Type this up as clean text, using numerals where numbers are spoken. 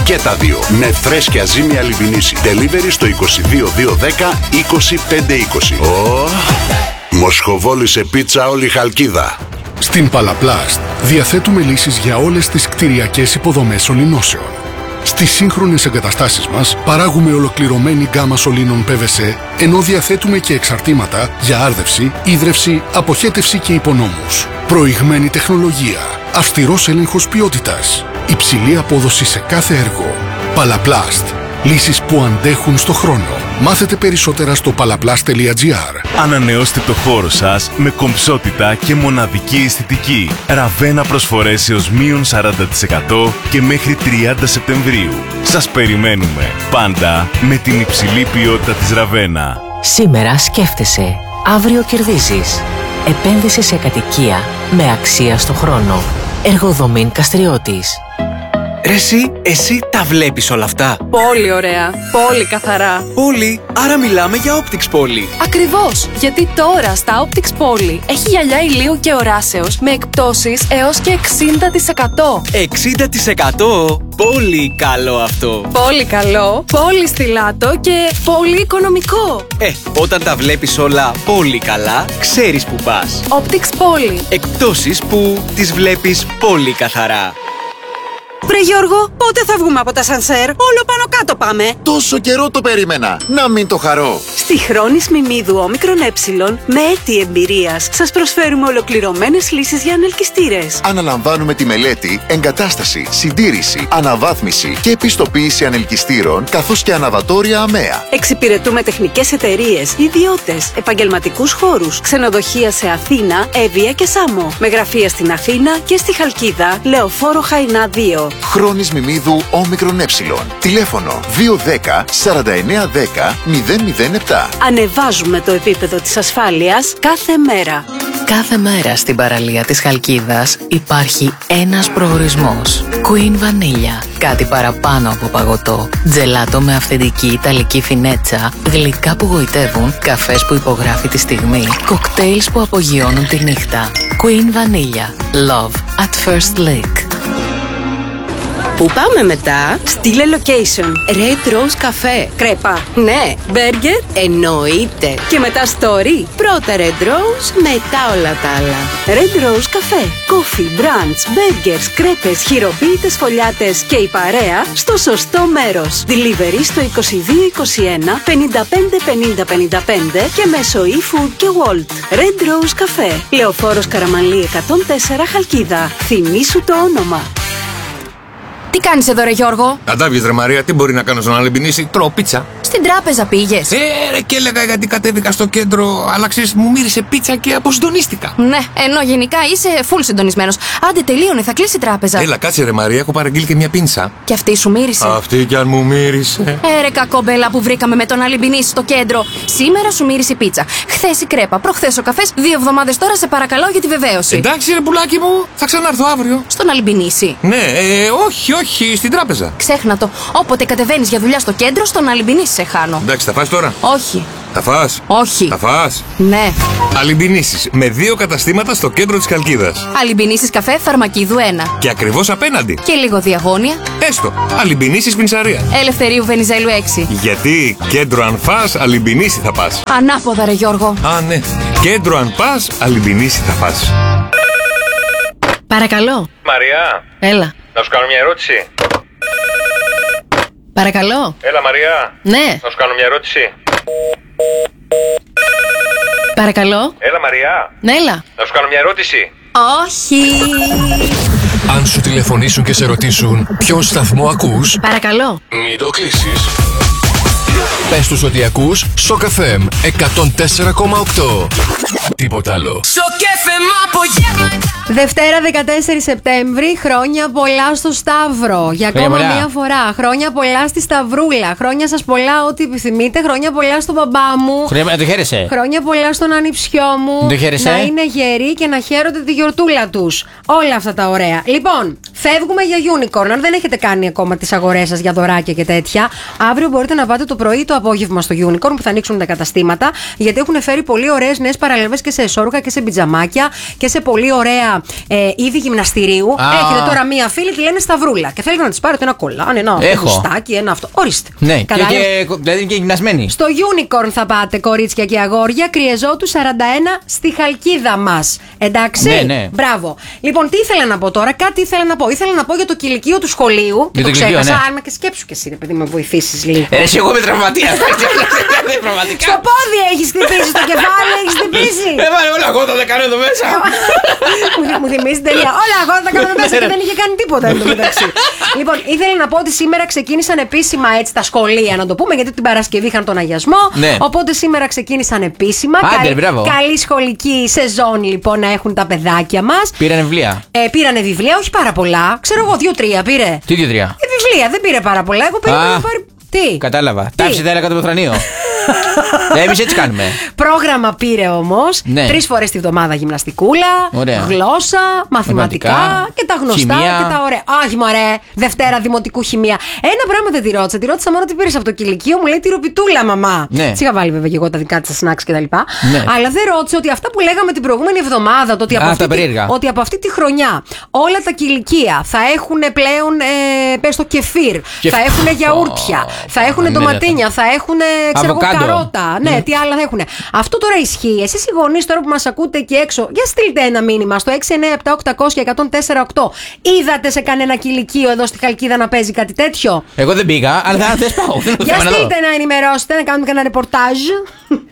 Και τα δύο. Με φρέσκια ζύμη Αλιμπινίση. Delivery στο 22210 2520. Μοσχοβόλησε πίτσα όλη η Χαλκίδα. Στην Παλαπλάστ διαθέτουμε λύσεις για όλες τις κτηριακές υποδομές σωληνώσεων. Στις σύγχρονες εγκαταστάσεις μας παράγουμε ολοκληρωμένη γκάμα σωλήνων PVC, ενώ διαθέτουμε και εξαρτήματα για άρδευση, ίδρυυση, αποχέτευση και υπονόμους. Προηγμένη τεχνολογία, αυστηρός έλεγχος ποιότητας, υψηλή απόδοση σε κάθε έργο. Παλαπλάστ. Λύσεις που αντέχουν στο χρόνο. Μάθετε περισσότερα στο palaplast.gr. Ανανεώστε το χώρο σας με κομψότητα και μοναδική αισθητική. Ραβένα προσφορές έως μείον 40% και μέχρι 30 Σεπτεμβρίου. Σας περιμένουμε πάντα με την υψηλή ποιότητα της Ραβένα. Σήμερα σκέφτεσαι, αύριο κερδίζεις. Επένδυση σε κατοικία με αξία στο χρόνο. Εργοδομήν Καστριώτης. Ρε εσύ τα βλέπεις όλα αυτά? Πολύ ωραία, πολύ καθαρά. Πολύ, άρα μιλάμε για Optix Poly. Ακριβώς, γιατί τώρα στα Optix Poly έχει γυαλιά ηλίου και οράσεως με εκπτώσεις έως και 60%. 60%? Πολύ καλό αυτό. Πολύ καλό, πολύ στιλάτο και πολύ οικονομικό. Όταν τα βλέπεις όλα πολύ καλά, ξέρεις που πας. Optix Poly. Εκπτώσεις που τις βλέπεις πολύ καθαρά. Βρε Γιώργο, πότε θα βγούμε από τα σανσέρ? Όλο πάνω κάτω πάμε. Τόσο καιρό το περίμενα. Να μην το χαρώ. Στη Χρόνης Μιμίδου Όμικρον Ε, με έτη εμπειρίας, σας προσφέρουμε ολοκληρωμένες λύσεις για ανελκυστήρες. Αναλαμβάνουμε τη μελέτη, εγκατάσταση, συντήρηση, αναβάθμιση και επιστοποίηση ανελκυστήρων, καθώς και αναβατόρια αμαία. Εξυπηρετούμε τεχνικές εταιρείες, ιδιώτες, επαγγελματικούς χώρους, ξενοδοχεία σε Αθήνα, Εύβοια και Σάμο. Με γραφεία στην Αθήνα και στη Χαλκίδα, Λεωφόρο Χαϊνά 2. Χρόνης Μιμίδου Όμικρον Ε. Τηλέφωνο 210 4910 007. Ανεβάζουμε το επίπεδο της ασφάλειας κάθε μέρα. Κάθε μέρα στην παραλία της Χαλκίδας υπάρχει ένας προορισμός. Queen Vanilla. Κάτι παραπάνω από παγωτό. Τζελάτο με αυθεντική ιταλική φινέτσα. Γλυκά που γοητεύουν. Καφές που υπογράφει τη στιγμή. Κοκτέιλς που απογειώνουν τη νύχτα. Queen Vanilla. Love at first lick. Πού πάμε μετά? Στείλε location. Red Rose Cafe. Κρέπα. Ναι. Burger. Εννοείται. Και μετά story. Πρώτα Red Rose, μετά όλα τα άλλα. Red Rose Cafe. Coffee, brunch, burgers, κρέπες, χειροποίητες φωλιάτες και η παρέα στο σωστό μέρος. Delivery στο 2221 55 50 55 και μέσω eFood και Wolt. Red Rose Cafe. Λεωφόρος Καραμανλή 104 Χαλκίδα. Θυμήσου το όνομα. Τι κάνεις εδώ ρε Γιώργο? Κατάβγες ρε Μαρία, τι μπορεί να κάνω στον Αλιμπινίση? Τρώω πίτσα. Στην τράπεζα πήγες? Ρε και έλεγα γιατί κατέβηκα στο κέντρο, αλλά ξέρεις μου μύρισε πίτσα και αποσυντονίστηκα. Ναι, ενώ γενικά είσαι full συντονισμένος. Άντε τελείωνε, θα κλείσει η τράπεζα. Έλα κάτσε ρε Μαρία, έχω παραγγείλει και μια πίνσα. Και αυτή σου μύρισε? Αυτή κι αν μου μύρισε. Ρε κακομπέλα που βρήκαμε με τον Αλιμπινίση στο κέντρο. Σήμερα σου μύρισε η πίτσα. Χθες η κρέπα, προχθές ο καφές, 2 εβδομάδες τώρα σε παρακαλώ για τη βεβαίωση. Εντάξει ρε πουλάκι μου, θα ξανάρθω αύριο. Στον Αλιμπινίση? Ναι, όχι, στην τράπεζα. Ξέχνα το. Όποτε κατεβαίνεις για δουλειά στο κέντρο, στον Αλιμπινίση σε χάνω. Εντάξει, θα φας τώρα? Όχι. Θα φας? Όχι. Θα φας? Ναι. Αλιμπινίσεις με 2 καταστήματα στο κέντρο της Χαλκίδας. Αλιμπινίσεις καφέ Φαρμακίδου 1. Και ακριβώς απέναντι. Και λίγο διαγώνια. Έστω. Αλιμπινίσεις πινσαρία. Ελευθερίου Βενιζέλου 6. Γιατί κέντρο αν φας, Αλιμπινίση θα πας. Ανάποδα ρε Γιώργο. Α, ναι. Κέντρο αν πας, Αλιμπινίση θα πας. Παρακαλώ. Μαριά. Έλα. Να σου κάνω μια ερώτηση. Παρακαλώ. Έλα Μαριά. Ναι. Να σου κάνω μια ερώτηση. Παρακαλώ. Έλα Μαριά. Ναι, έλα. Να σου κάνω μια ερώτηση. Όχι. Αν σου τηλεφωνήσουν και σε ρωτήσουν ποιον σταθμό ακούς, Παρακαλώ. μην το κλείσεις. Πες τους ότι ακούς Shock FM 104,8. Τίποτα άλλο. Δευτέρα 14 Σεπτέμβρη, χρόνια πολλά στο Σταύρο. Για ακόμα μία φορά. Χρόνια πολλά στη Σταυρούλα. Χρόνια σας πολλά, ό,τι επιθυμείτε. Χρόνια πολλά στον μπαμπά μου. Χρόνια πολλά στον ανιψιό μου. Να είναι γεροί και να χαίρονται τη γιορτούλα τους. Όλα αυτά τα ωραία. Λοιπόν, φεύγουμε για Unicorn. Αν δεν έχετε κάνει ακόμα τις αγορές σας για δωράκια και τέτοια, αύριο μπορείτε να πάτε το πρωί ή το απόγευμα στο Unicorn που θα ανοίξουν τα καταστήματα. Γιατί έχουν φέρει πολύ ωραίες νέες παραλαβές και σε εσώρουχα και σε πιτζαμάκια και σε πολύ ωραία είδη γυμναστηρίου. Έχετε τώρα μία φίλη, τη λένε Σταυρούλα. Και θέλετε να τη πάρετε ένα κολλάνι, ένα γουστάκι, ένα αυτό. Ορίστε. Ναι, δηλαδή και γυμνασμένη. Στο Unicorn θα πάτε, κορίτσια και αγόρια. Κριεζότου 41 στη Χαλκίδα μας. Εντάξει. Ναι. Μπράβο. Λοιπόν, τι ήθελα να πω τώρα, κάτι ήθελα να πω. Ήθελα να πω για το κηλικείο του σχολείου. Για το ξέχασα. Άρμα και σκέψου και εσύ, ρε παιδί, με βοηθήσεις λίγο. Εσύ, εγώ είμαι τραυματίας. Στο πόδι έχεις χτυπήσει, στο κεφάλι έχεις χτυπήσει. Όλα εγώ θα τα κάνω εδώ μέσα. Μου θυμίζει τελεία. Όλα εγώ θα τα κάνω εδώ μέσα και δεν είχε κάνει τίποτα εν τω μεταξύ. Λοιπόν, ήθελα να πω ότι σήμερα ξεκίνησαν επίσημα έτσι τα σχολεία, να το πούμε, γιατί την Παρασκευή είχαν τον αγιασμό. Οπότε σήμερα ξεκίνησαν επίσημα. Καλή σχολική σεζόν λοιπόν να έχουν τα παιδάκια μας. Πήρανε βιβλία. Πήρανε βιβλία, όχι πάρα πολλά. Ξέρω εγώ, 2-3 πήρε. Τι 2-3? Βιβλία, δεν πήρε πάρα πολλά. Εγώ περίμενα να πάρει. Τι? Κατάλαβα. Τάψη τα έλα κάτω από το θρανείο. Εμείς έτσι κάνουμε. Πρόγραμμα πήρε όμως. 3 φορές τη βδομάδα γυμναστικούλα, γλώσσα, μαθηματικά και τα γνωστά χημεία. Και τα ωραία. Όχι, μωρέ, Δευτέρα δημοτικού χημεία. Ένα πράγμα δεν τη ρώτησα. Τη ρώτησα μόνο τι πήρες από το κηλικείο. Μου λέει τη ροπιτούλα, μαμά. Ναι. Είχα βάλει βέβαια και εγώ τα δικά της snacks κτλ. Ναι. Αλλά δεν ρώτησε ότι αυτά που λέγαμε την προηγούμενη εβδομάδα, το ότι από αυτή τη χρονιά όλα τα κηλικεία θα έχουν πλέον πες το κεφίρ, θα έχουν γιαούρτια, θα έχουν ντοματίνια, θα έχουν καρότα. Ναι, τι άλλα θα έχουν. Αυτό τώρα ισχύει. Εσείς οι γονείς τώρα που μας ακούτε εκεί έξω, για στείλτε ένα μήνυμα στο 697-800-1048. Είδατε σε κανένα κηλικείο εδώ στη Χαλκίδα να παίζει κάτι τέτοιο? Εγώ δεν πήγα, αλλά θα θες πάω. Για στείλτε να ενημερώσετε, να κάνουμε κανένα ρεπορτάζ.